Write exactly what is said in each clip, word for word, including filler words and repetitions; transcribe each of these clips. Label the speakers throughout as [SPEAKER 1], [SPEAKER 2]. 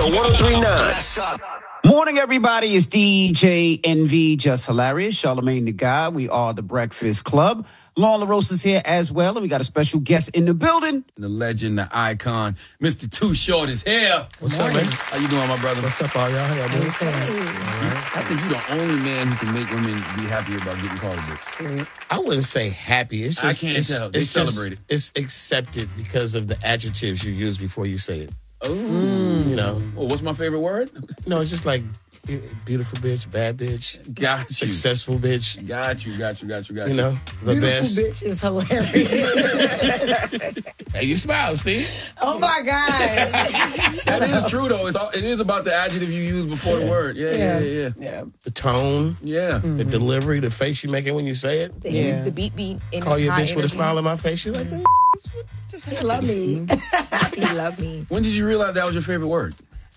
[SPEAKER 1] one oh three point nine.
[SPEAKER 2] Morning, everybody. It's D J N V, Just Hilarious, Charlamagne the Guy. We are the Breakfast Club. Lauren LaRosa is here as well, and we got a special guest in the building.
[SPEAKER 3] The legend, the icon, Mister Too Short is here.
[SPEAKER 4] What's up, man?
[SPEAKER 3] How you doing, my brother?
[SPEAKER 4] What's up, all y'all? How y'all doing?
[SPEAKER 3] All right. I think you're the only man who can make women be happy about getting called a bitch.
[SPEAKER 4] I wouldn't say happy. It's just,
[SPEAKER 3] I can't
[SPEAKER 4] it's,
[SPEAKER 3] tell. They
[SPEAKER 4] it's
[SPEAKER 3] celebrate it.
[SPEAKER 4] It's accepted because of the adjectives you use before you say it.
[SPEAKER 3] Oh.
[SPEAKER 4] You know?
[SPEAKER 3] Well, what's my favorite word?
[SPEAKER 4] No, it's just like beautiful bitch, bad bitch,
[SPEAKER 3] Got you.
[SPEAKER 4] successful bitch.
[SPEAKER 3] Got you, got you, got you, got you.
[SPEAKER 4] You know, the
[SPEAKER 5] Beautiful
[SPEAKER 4] best.
[SPEAKER 5] bitch is hilarious.
[SPEAKER 4] Hey, you smile, see?
[SPEAKER 5] Oh my God.
[SPEAKER 3] That is true, though. It's all, it is about the adjective you use before the word. Yeah, yeah, yeah, yeah.
[SPEAKER 5] Yeah.
[SPEAKER 4] The tone,
[SPEAKER 3] Yeah.
[SPEAKER 4] the delivery, the face you making when you say it.
[SPEAKER 5] The,
[SPEAKER 2] Yeah.
[SPEAKER 5] the beat beat. In
[SPEAKER 4] Call you a
[SPEAKER 5] high
[SPEAKER 4] bitch with a
[SPEAKER 5] energy.
[SPEAKER 4] smile on my face. You're like, just
[SPEAKER 5] He love me. He love me.
[SPEAKER 3] When did you realize that was your favorite word?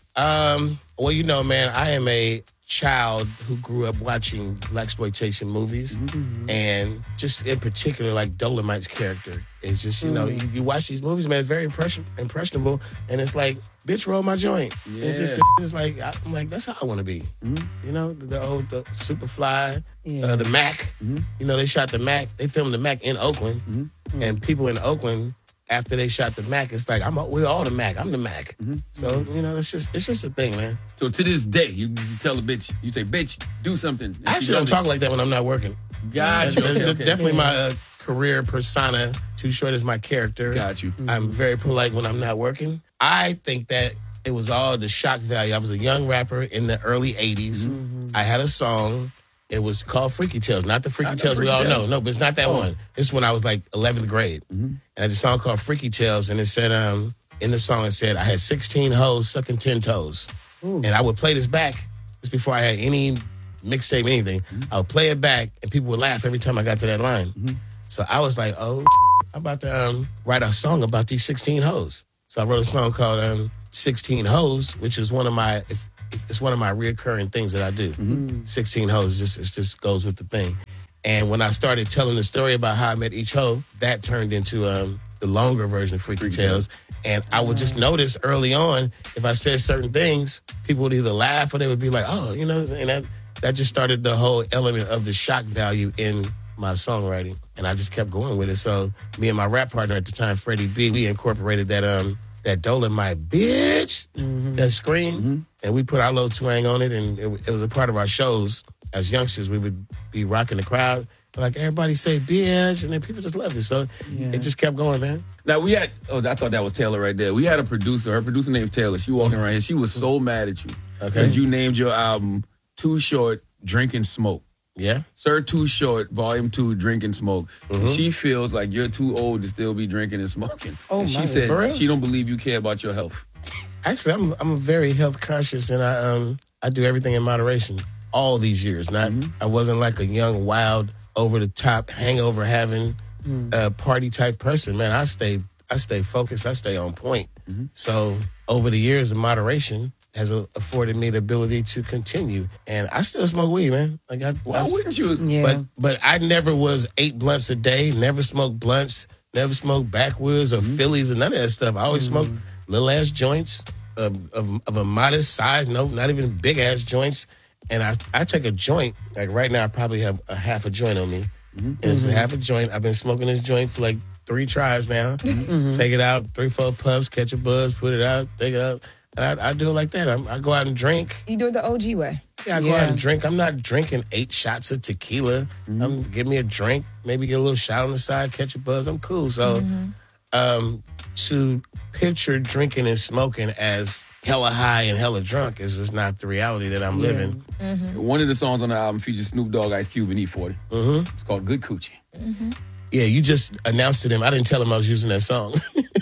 [SPEAKER 4] Um, well, you know, man, I am a child who grew up watching blaxploitation movies, mm-hmm. and just in particular, like Dolomite's character is just, you know, you, you watch these movies, man, it's very impression, impressionable, and it's like, bitch, roll my joint.
[SPEAKER 3] Yeah.
[SPEAKER 4] It's just, it's like, I'm like, that's how I want to be. Mm-hmm. You know, the, the old the Superfly,
[SPEAKER 5] Yeah.
[SPEAKER 4] uh, the Mac. Mm-hmm. You know, they shot the Mac. They filmed the Mac in Oakland, mm-hmm. and people in Oakland. After they shot the Mac, it's like I'm. We're all the Mac. I'm the Mac. Mm-hmm. So you know, it's just it's just a thing, man.
[SPEAKER 3] So to this day, you, you tell a bitch, you say, bitch, do something. And she
[SPEAKER 4] Actually, I don't
[SPEAKER 3] does it.
[SPEAKER 4] talk like that when I'm not working.
[SPEAKER 3] Got you.
[SPEAKER 4] That's
[SPEAKER 3] Okay, okay.
[SPEAKER 4] definitely my uh, career persona. Too Short is my character.
[SPEAKER 3] Got you.
[SPEAKER 4] I'm very polite when I'm not working. I think that it was all the shock value. I was a young rapper in the early eighties. Mm-hmm. I had a song. It was called Freaky Tales, not the Freaky
[SPEAKER 3] Not the
[SPEAKER 4] Tales we
[SPEAKER 3] Freaky
[SPEAKER 4] all
[SPEAKER 3] Tales.
[SPEAKER 4] know. No, but it's not that
[SPEAKER 3] Oh.
[SPEAKER 4] one. This is when I was like eleventh grade. Mm-hmm. And I had a song called Freaky Tales, and it said, um, in the song, it said, I had sixteen hoes sucking ten toes. Ooh. And I would play this back. This before I had any mixtape, anything. Mm-hmm. I would play it back, and people would laugh every time I got to that line. Mm-hmm. So I was like, oh, I'm about to um, write a song about these sixteen hoes. So I wrote a song called um, sixteen Hoes, which is one of my... If, It's one of my reoccurring things that I do. Mm-hmm. sixteen hoes, just, it just goes with the thing. And when I started telling the story about how I met each hoe, that turned into um, the longer version of Freaky Tales. And I would just notice early on, if I said certain things, people would either laugh or they would be like, oh, you know, and that, that just started the whole element of the shock value in my songwriting. And I just kept going with it. So me and my rap partner at the time, Freddie B, we incorporated that um that Dolomite bitch, mm-hmm. that scream, mm-hmm. and we put our little twang on it, and it, it was a part of our shows. As youngsters, we would be rocking the crowd, like everybody say bitch, and then people just loved it. So yeah. It just kept going, man.
[SPEAKER 3] Now we had, oh, I thought that was Taylor right there. We had a producer, her producer named Taylor. She walking around here. She was so mad at you.
[SPEAKER 4] Okay.
[SPEAKER 3] Because you named your album Too Short, Drink and Smoke.
[SPEAKER 4] Yeah.
[SPEAKER 3] Sir Too Short, Volume two, Drink and Smoke. Mm-hmm. She feels like you're too old to still be drinking and smoking.
[SPEAKER 4] Oh,
[SPEAKER 3] and she
[SPEAKER 4] my,
[SPEAKER 3] said
[SPEAKER 4] for real?
[SPEAKER 3] she don't believe you care about your health.
[SPEAKER 4] Actually, I'm I'm very health conscious, and I um I do everything in moderation. All these years, not mm-hmm. I wasn't like a young, wild, over the top, hangover having, mm. uh, party type person. Man, I stay I stay focused. I stay on point. Mm-hmm. So over the years, of moderation has a, afforded me the ability to continue. And I still smoke weed, man. Like I,
[SPEAKER 3] Why
[SPEAKER 4] I,
[SPEAKER 3] wouldn't you?
[SPEAKER 5] Yeah.
[SPEAKER 4] But but I never was eight blunts a day. Never smoked blunts. Never smoked backwoods or mm-hmm. Phillies or none of that stuff. I always mm-hmm. smoked little ass joints of, of of a modest size. No, not even big ass joints. And I I take a joint. Like right now, I probably have a half a joint on me. Mm-hmm. And it's a half a joint. I've been smoking this joint for like three tries now. Mm-hmm. Take it out, three, four puffs, catch a buzz, put it out, take it out. And I, I do it like that. I'm, I go out and drink.
[SPEAKER 5] You do it the O G way.
[SPEAKER 4] Yeah, I go
[SPEAKER 5] yeah.
[SPEAKER 4] out and drink. I'm not drinking eight shots of tequila. Mm-hmm. I'm give me a drink, maybe get a little shot on the side, catch a buzz. I'm cool. So mm-hmm. um, to picture drinking and smoking as hella high and hella drunk is just not the reality that I'm
[SPEAKER 5] yeah.
[SPEAKER 4] living.
[SPEAKER 5] Mm-hmm.
[SPEAKER 3] One of the songs on the album features Snoop Dogg, Ice Cube, and E forty.
[SPEAKER 4] Mm-hmm.
[SPEAKER 3] It's called Good Coochie.
[SPEAKER 5] Mm-hmm.
[SPEAKER 4] Yeah, you just announced to them. I didn't tell them I was using that song.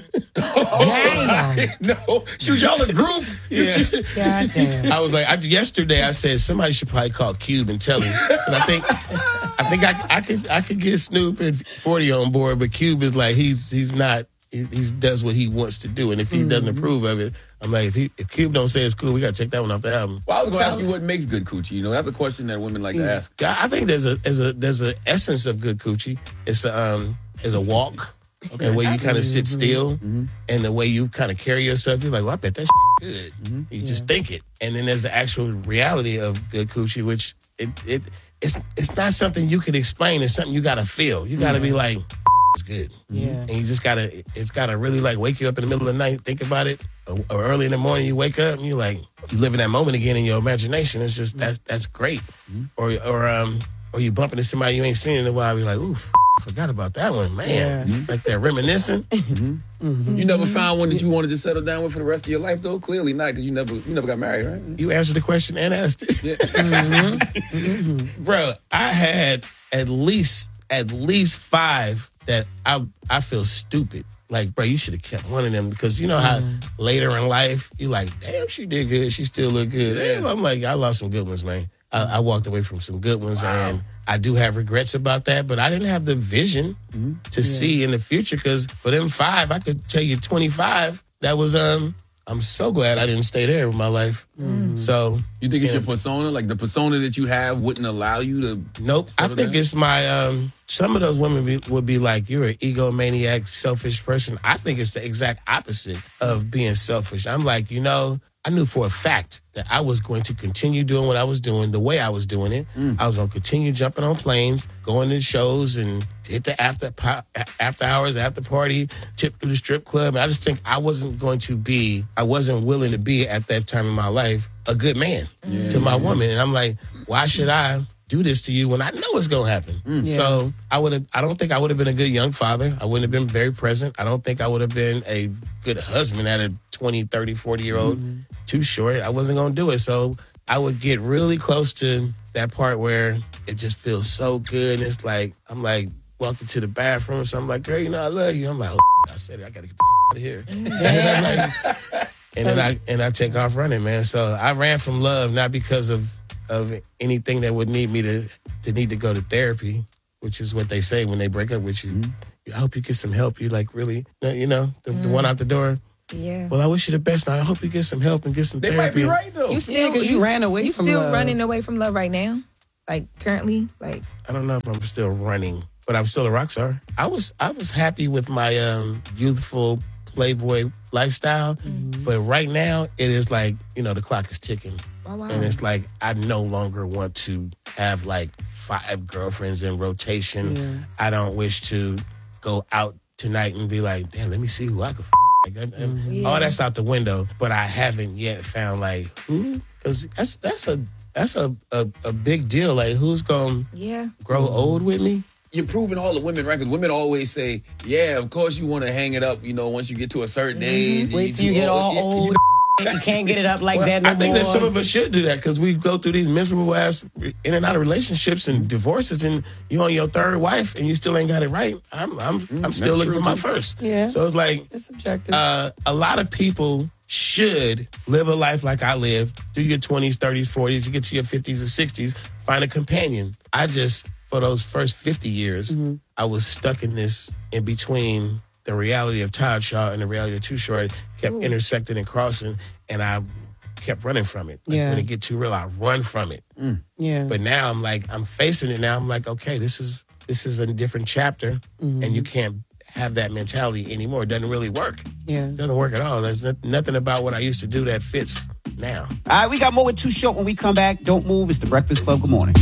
[SPEAKER 5] Oh, damn.
[SPEAKER 3] No, shoot, y'all a group.
[SPEAKER 4] Yeah.
[SPEAKER 5] God damn.
[SPEAKER 4] I was like, I, yesterday I said somebody should probably call Cube and tell him. And I think, I think I, I could, I could get Snoop and forty on board, but Cube is like he's, he's not. He, he does what he wants to do, and if he mm-hmm. doesn't approve of it, I'm like, if, he, if Cube don't say it's cool, we got to take that one off the album.
[SPEAKER 3] Well, I was going to ask you what makes good coochie. You know, that's a question that women like to ask.
[SPEAKER 4] Yeah, I think there's a there's a there's an essence of good coochie. It's a um, it's a walk. Okay. The way you kind of sit still
[SPEAKER 3] Mm-hmm.
[SPEAKER 4] and the way you kind of carry yourself, you're like, well, I bet that's good.
[SPEAKER 3] Mm-hmm.
[SPEAKER 4] You just think it. And then there's the actual reality of good coochie, which it it it's it's not something you could explain. It's something you got to feel. You got to be like, it's good.
[SPEAKER 5] Yeah.
[SPEAKER 4] And you just got to, it's got to really like wake you up in the middle of the night, think about it. Or, or early in the morning, you wake up and you like, you live in that moment again in your imagination. It's just, that's that's great. Or, or, um, or you bump into somebody you ain't seen in a while, you're like, oof. Forgot about that one, man.
[SPEAKER 5] Yeah.
[SPEAKER 4] Like that reminiscing.
[SPEAKER 3] You never found one that you wanted to settle down with for the rest of your life, though? Clearly not, because you never you never got married, right?
[SPEAKER 4] You answered the question and asked it. Bro, I had at least at least five that I I feel stupid. Like, bro, you should have kept one of them because you know how later in life you like, damn, she did good, she still look good. Damn, I'm like, I lost some good ones, man. I, I walked away from some good ones, and I do have regrets about that, but I didn't have the vision to see in the future because for them five, I could tell you twenty-five. That was, um, I'm so glad I didn't stay there with my life. So,
[SPEAKER 3] You think it's
[SPEAKER 4] yeah.
[SPEAKER 3] your persona? Like the persona that you have wouldn't allow you to.
[SPEAKER 4] Nope. I
[SPEAKER 3] settle
[SPEAKER 4] think
[SPEAKER 3] down?
[SPEAKER 4] it's my, um, some of those women be, would be like, you're an egomaniac, selfish person. I think it's the exact opposite of being selfish. I'm like, you know, I knew for a fact that I was going to continue doing what I was doing the way I was doing it. I was going to continue jumping on planes, going to shows and hit the after po- after hours, after party, tip through the strip club. And I just think I wasn't going to be, I wasn't willing to be at that time in my life a good man to my woman. And I'm like, why should I do this to you when I know it's going to happen? So I would have, I don't think I would have been a good young father. I wouldn't have been very present. I don't think I would have been a good husband at a twenty, thirty, forty year old. Too short. I wasn't going to do it. So I would get really close to that part where it just feels so good. And it's like, I'm like walking to the bathroom. So I'm like, girl, you know, I love you. I'm like, oh, I said it. I got to get the out of here. And, I'm like, and then I and I take off running, man. So I ran from love, not because of of anything that would need me to to need to go to therapy, which is what they say when they break up with you. I hope you get some help. You like really, you know, the, the one out the door.
[SPEAKER 5] Yeah.
[SPEAKER 4] Well, I wish you the best. I hope you get some help and get some
[SPEAKER 3] They might
[SPEAKER 4] therapy.
[SPEAKER 3] be right, though.
[SPEAKER 5] You still,
[SPEAKER 1] because you ran away
[SPEAKER 5] you
[SPEAKER 1] from
[SPEAKER 5] still
[SPEAKER 1] love.
[SPEAKER 5] running away from love right now? Like currently? Like
[SPEAKER 4] I don't know if I'm still running, but I'm still a rock star. I was I was happy with my um, youthful playboy lifestyle, but right now it is like, you know, the clock is ticking.
[SPEAKER 5] oh wow.
[SPEAKER 4] And it's like I no longer want to have like five girlfriends in rotation. I don't wish to go out tonight and be like, damn, let me see who I can f-. Like, and- and
[SPEAKER 5] Yeah.
[SPEAKER 4] all that's out the window. But I haven't yet found like who, because that's that's a that's a, a a big deal. Like who's gonna
[SPEAKER 5] yeah.
[SPEAKER 4] grow old with me?
[SPEAKER 3] You're proving all the women right, because women always say, yeah, of course you want to hang it up, you know, once you get to a certain age.
[SPEAKER 1] Wait till you
[SPEAKER 3] do
[SPEAKER 1] get all
[SPEAKER 3] you-
[SPEAKER 1] old. You can't get it up like
[SPEAKER 4] Well,
[SPEAKER 1] that no
[SPEAKER 4] I think
[SPEAKER 1] more.
[SPEAKER 4] that some of us should do that because we go through these miserable ass in and out of relationships and divorces, and you on your third wife and you still ain't got it right. I'm I'm I'm still
[SPEAKER 3] that's
[SPEAKER 4] looking
[SPEAKER 3] true,
[SPEAKER 4] for my
[SPEAKER 3] too.
[SPEAKER 4] first.
[SPEAKER 1] Yeah.
[SPEAKER 4] So it's like
[SPEAKER 1] It's subjective.
[SPEAKER 4] uh, a lot of people should live a life like I lived. Do your twenties, thirties, forties. You get to your fifties and sixties. Find a companion. I just for those first fifty years, I was stuck in this in between the reality of Todd Shaw and the reality of Too Short. Kept intersecting and crossing, and I kept running from it. Like
[SPEAKER 1] Yeah.
[SPEAKER 4] when it get too real, I run from it.
[SPEAKER 1] yeah.
[SPEAKER 4] But now I'm like, I'm facing it now. I'm like, okay, this is this is a different chapter, and you can't have that mentality anymore. It doesn't really work.
[SPEAKER 1] yeah.
[SPEAKER 4] It doesn't work at all. There's no- nothing about what I used to do that fits now.
[SPEAKER 2] All right, we got more with Too Short when we come back. Don't move. It's the Breakfast Club. Good morning.